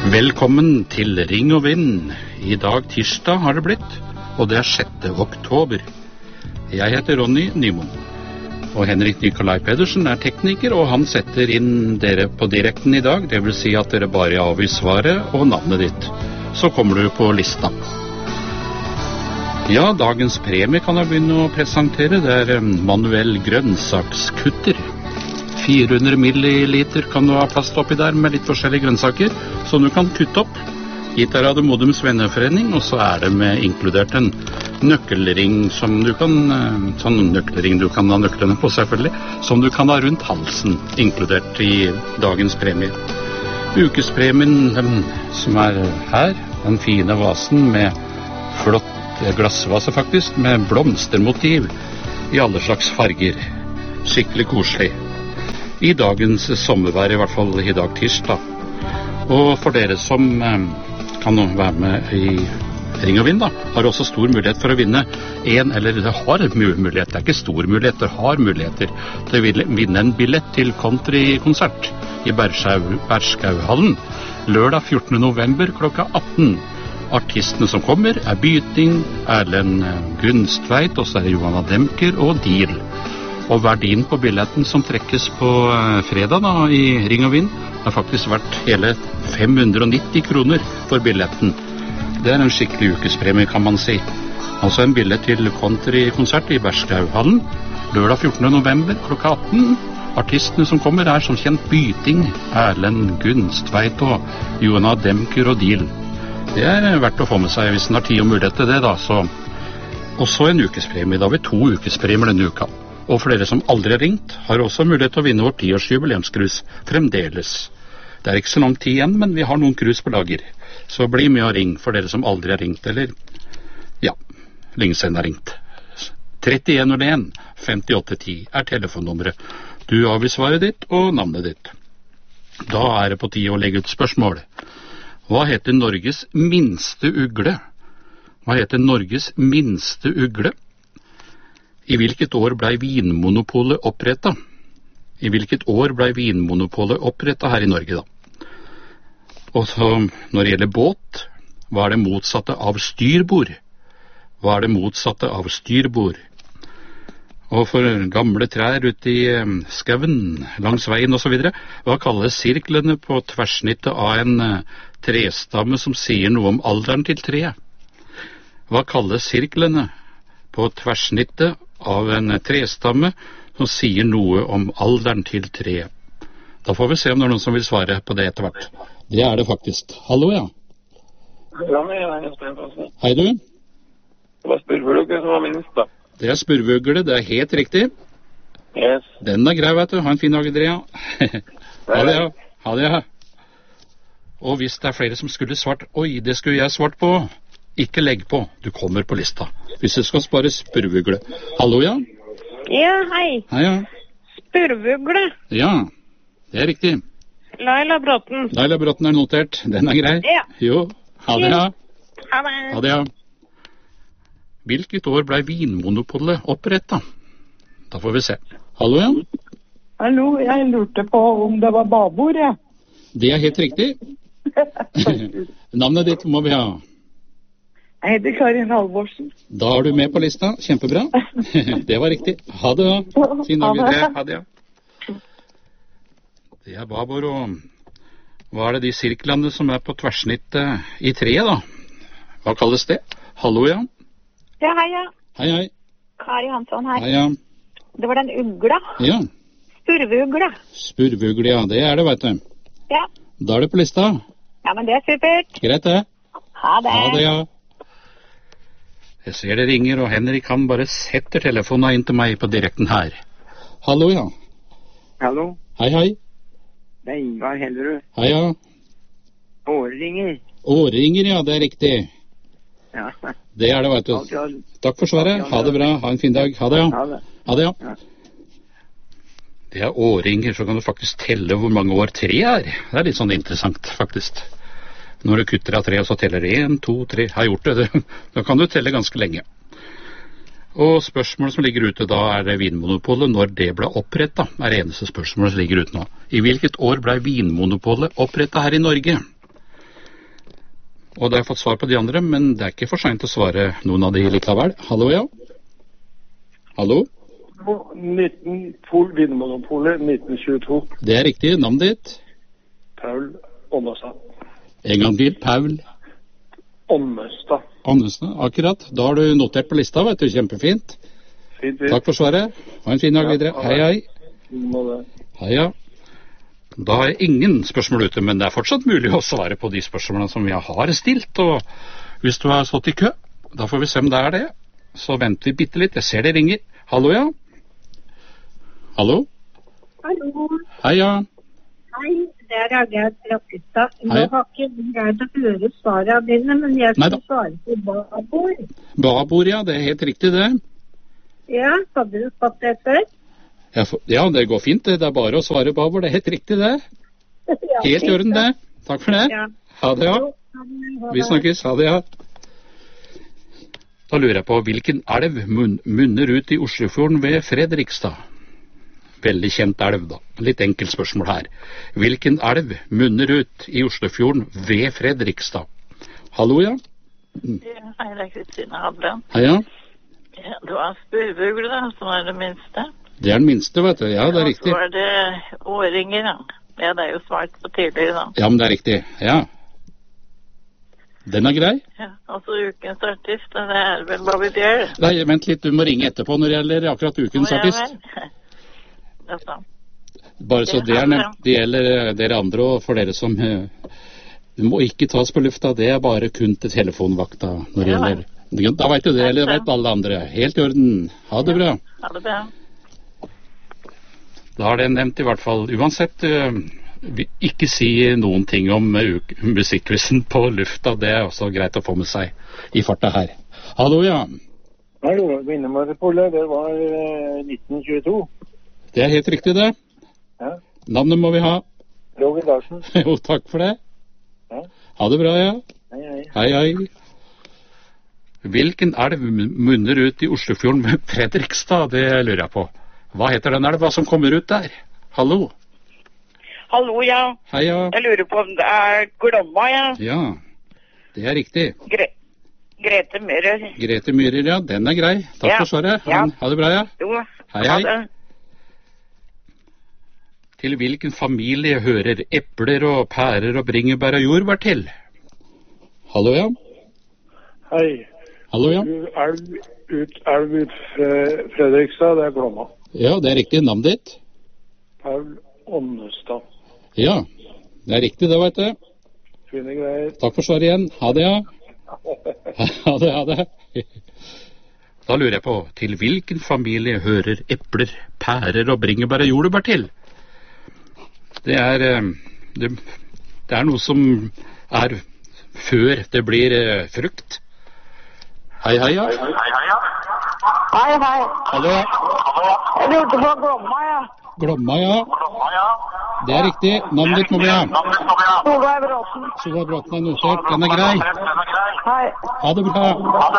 Velkommen til Ring og Vind. I dag tirsdag har det blitt, og det er 6. oktober. Jeg heter Ronny Nymoen, og Henrik Nikolai Pedersen er tekniker, og han setter inn dere på direkten i dag. Det vil si at dere bare avgir svaret og navnet ditt. Så kommer du på lista. Ja, dagens premie kan jeg begynne å presentere. Det er manuell grønnsakskutter. 400 milliliter kan du ha plass oppi der med litt forskjellige grønnsaker, som du kan kutte opp. Gitt er av Modums venneforening, og så er det med inkludert en nøkkelring som du kan, sånn nøkkelring du kan ha nøklene på selvfølgelig, som du kan ha rundt halsen, inkludert i dagens premie. Ukespremien, den som er her, den fine vasen med flott glassvase faktisk, med blomstermotiv i alle slags farger. Skikkelig koselig. I dagens sommervær, i hvert fall i dag tirsdag. Og for dere som kan være med i Ring og Vind, har også stor mulighet for å vinne det har mulighet, det er ikke stor mulighet, det har muligheter til å vinne en billett til countrykonsert i Berskauhallen lørdag 14. november klokka 18. Artistene som kommer er Byting, Erlend Gunstveit, og så er det Johanna Demker og Deal. Og verdien på billetten som trekkes på fredag i Ring og Vind har faktisk vært hele 590 kroner for billetten. Det er en skikkelig ukespremie, kan man si. Altså en billett til countrykonsert i Berskauhallen lørdag 14. november klokka 18. Artistene som kommer er som kjent Byting, Erlend Gunstveit og Johanna Demker og Deal. Det er verdt å få med seg hvis den har tid og mulighet til det så. Og så en ukespremie, da har vi 2 ukespremier denne uka. Og for dere som aldri har ringt, har også mulighet til å vinne vårt 10-års jubileumskrus fremdeles. Det er ikke så lang tid igjen, men vi har noen krus på lager. Så bli med og ring for dere som aldri har ringt, eller lenge siden har ringt. 3101 5810 er telefonnummeret. Du avgir svaret ditt og navnet ditt. Da er det på tide å legge ut spørsmål. Hva heter Norges minste ugle? Hva heter Norges minste ugle? I hvilket år ble Vinmonopolet opprettet? I hvilket år ble Vinmonopolet opprettet her i Norge da? Og så når det gjelder båt, hva er det motsatte av styrbord? Hva er det motsatte av styrbord? Og for gamle trær ute i skauen, langs veien og så videre, hva kalles sirklene på tverrsnittet av en trestamme som sier noe om alderen til treet? Hva kalles sirklene på tverrsnittet av en trestamme som sier noe om alderen til treet? Da får vi se om det er noen som vil svare på det etter hvert. Det er det faktisk. Hallo, ja. Hei du. Det var spurveugle som var minst da. Det er spurveugle, det er helt riktig. Yes. Den er grei, vet du. Ha en fin dag, Andrea. Ha det, ja. Ha det, ja. Og hvis det er flere som skulle svart, oi, det skulle jeg svart på. Ikke legg på, du kommer på lista. Hvis du skal spare spurvugle. Hallo, ja? Ja, hei. Hei, ja. Spurvugle. Ja, det er riktig. Laila Bråten. Laila Bråten er notert, den er grei. Ja. Jo, ha det, ja. Ha det. Ha det, ja. Hvilket år ble Vinmonopolet opprettet? Da får vi se. Hallo, ja? Hallo, jeg lurte på om det var babord, ja. Det er helt riktig. Navnet ditt må vi ha. Jeg heter Karin Halvorsen. Da er du med på lista. Kjempebra. Det var riktig. Ha det da. Fin dag videre. Ha det, ja. Det er babord, og hva er det de sirklene som er på tverrsnittet i treet da? Hva kalles det? Hallo, ja? Ja, hei, ja. Hei, hei. Kari Hansson her. Hei, ja. Det var den ugla. Ja. Spurvugle. Spurvugle, ja. Det er det, vet du. Ja. Da er det på lista. Ja, men det er supert. Greit, det. Ha det. Ha det, ja. Jeg ser det ringer, og Henrik han bare setter telefonen inn til meg på direkten her. Hallo, ja. Hallo, Hei, hei. det er Ingvar Hellerud. Hei, ja. Årringer. Årringer, ja, det er riktig. Ja, Det er det, vet du. Takk for svaret. Ha det bra. Ha en fin dag. Ha det, ja. ha det. Ha det, ja. Ja. Det er årringer, så kan du faktisk telle hvor mange år tre er. Det er litt sånn interessant, faktisk. Når du kutter av tre, og så teller 1, 2, 3, har gjort det. Da kan du telle ganske lenge. Og spørsmålet som ligger ute da er Vinmonopolet, når det ble opprettet, er det eneste spørsmålet som ligger ute nå. I hvilket år ble Vinmonopolet opprettet her i Norge? Og da har jeg fått svar på de andre, men det er ikke for sent å svare noen av de likevel. Hallo, ja? Hallo? 19 Pol Vinmonopolet 1922. Det er riktig. Navnet ditt? Paul Ånnestad. En gang til. Paul Ånnestad. Andersen, akkurat. Da har du notert på lista, vet du. Kjempefint. Fint. Takk for svaret. Ha en fin dag videre. Hei, hei. Hei, ja. Da har jeg ingen spørsmål ute, men det er fortsatt mulig å svare på de spørsmålene som vi har stilt. Og hvis du har stått i kø, da får vi se om det er det. Så venter vi bitte litt. Jeg ser det ringer. Hallo, ja? Hallo? Hallo. Hei, ja. Hei, det er Ragnhild Rakkestad. Nå Hei. har ikke vi greid å høre svarene dine, men jeg Neida. skal svare på babord. Babord, ja. Det er helt riktig, det. Ja, hadde du fått det før? Ja, det går fint. Det er bare å svare babord. Det er helt riktig, det. Ja, Helt i orden, det. Takk for det. Ja. Ha det, ja. Vi snakkes. Ha det, ja. Da lurer jeg på, hvilken elv munner ut i Oslofjorden ved Fredrikstad? Veldig kjent elv, da. Litt enkelt spørsmål her. Hvilken elv munner ut i Oslofjorden ved Fredrikstad? Hallo, ja? Hei, det er Kristine Hadland. Hei, ja. Ja, du har spurvugle, da, som er det minste. Det er den minste, vet du. Ja, det er riktig. Og så er det åringer, da. Ja, det er jo svart på tidligere, da. Ja, men det er riktig. Ja. Den er grei. Ja, altså ukens artist, da, det er vel Bobby Bjell. Nei, vent litt, du må ringe etterpå når det gjelder akkurat ukens artist. Ja, sånn. Bare så det er nevnt. Det gjelder dere andre og for dere som det må ikke tas på lufta. Det er bare kun til telefonvakta når det gjelder. Da vet du det, eller vet alle andre. Helt i orden. Ha det bra. Ha det bra. Da har det nevnt i hvert fall. Uansett, ikke si noen ting om musikkquizen på lufta. Det er også greit å få med seg i farta her. Hallo, ja. Hallo, Vinmonopolet, det var 1922. Det er helt riktig, det. Ja. Navnet må vi ha. Roger Larsen. Jo, takk for det. Ja. Ha det bra, ja. Hei, hei. Hei, hei. Hvilken elv munner ut i Oslofjorden ved Fredrikstad? Det lurer jeg på. Hva heter den elva som kommer ut der? Hallo? Hallo, ja. Hei, ja. Jeg lurer på om det er Glomma, ja. Ja, det er riktig. Grete Myhrer. Grete Myhrer, ja. Den er grei. Takk Ja. for svaret. Ja. Ha det bra, ja. Jo, Hei, ha hei. det. Til hvilken familie hører epler og pærer og bringebær og jordbær til? Hallo, ja. Hei. Hallo, ja. Elv ut Fredrikstad, det er Glomma. Ja, det er riktig. Navnet ditt? Paul Ånnestad. Ja, det er riktig, det vet du. Fine greier. Takk for svaret igjen. Ha det, ja. Ha det, ha det. Da lurer jeg på, til hvilken familie hører epler, pærer og bringebær og jordbær til? Det er noe som er før det blir frukt. Hei, hei, ja. Hei, hei. Hallo, ja. Jeg lurte på Glomma, ja. Glomma, ja. Det er riktig. Navnet ditt må vi ha. Solveig Bråten. Solveig Bråten er notert. Den er grei. Hei. Ha det bra.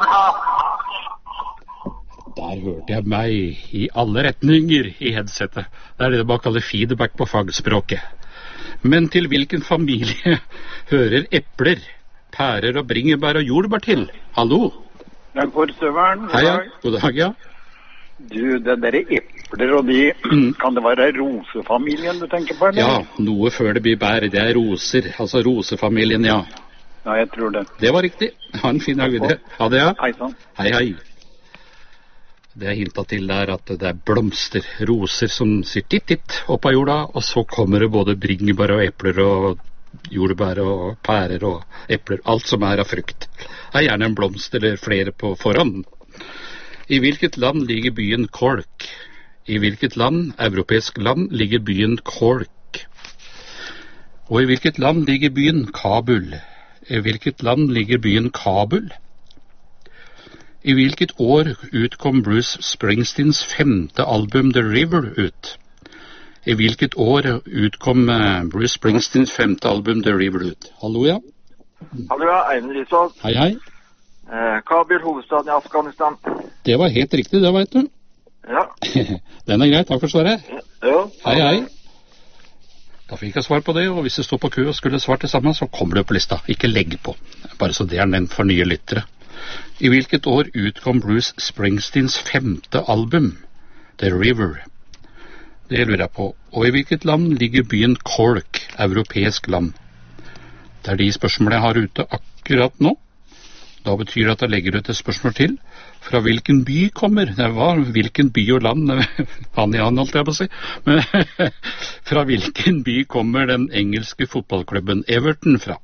Der hørte jeg meg i alle retninger i headsetet. Det er det man kaller feedback på fagspråket. Men til hvilken familie hører epler, pærer og bringebær og jordbær til? Hallo? Det er Kårstøveren. Hei, ja. God dag, ja. Du, det der epler og de, kan det være rosefamilien du tenker på, eller? Ja, noe før det blir bær. Det er roser, altså rosefamilien, ja. Ja, jeg tror det. Det var riktig. Ha en fin dag videre. Ha det, ja. Hei sann. Hei, hei. Det jeg hintet til der at det er blomster, roser som sier titt-titt opp av jorda, og så kommer det både bringebær og epler og jordbær og pærer og epler, alt som er av frukt. Det er gjerne en blomst eller flere på forhånd. I hvilket land ligger byen Cork? I hvilket land, europeisk land, ligger byen Cork? Og i hvilket land ligger byen Kabul? I hvilket land ligger byen Kabul? I hvilket år utkom Bruce Springsteens 5. album The River ut? I hvilket år utkom Bruce Springsteens 5. album The River ut? Hallo, ja. Hallo, ja. Eivind Risholt. Hei, hei. Kabul, hovedstaden i Afghanistan. Det var helt riktig, det vet du. Ja. Den er grei, takk for svaret. Ja. Hei, hei. Da fikk jeg svar på det, og hvis det står på kø og skulle svart det samme, så kommer det på lista. Ikke legg på. bare så det er nevnt for nye lyttere. I hvilket år utkom Bruce Springsteens 5. album, The River? Det lurer jeg på. Og i hvilket land ligger byen Cork, europeisk land? Det er de spørsmålene jeg har ute akkurat nå. Da betyr det at jeg legger ut et spørsmål til. Fra hvilken by kommer? Det var hvilken by og land, han i han holdt jeg på å si. Men fra hvilken by kommer den engelske fotballklubben Everton fra?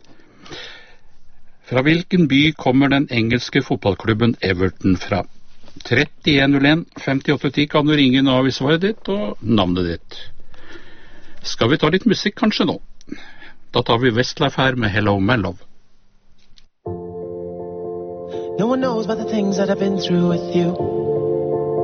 Fra hvilken by kommer den engelske fotballklubben Everton fra? 3101 5810 kan du ringe nå hvis svaret ditt og navnet ditt. Skal vi ta litt musikk kanskje nå? Da tar vi Westlife her med Hello My Love. No one knows about the things that I've been through with you.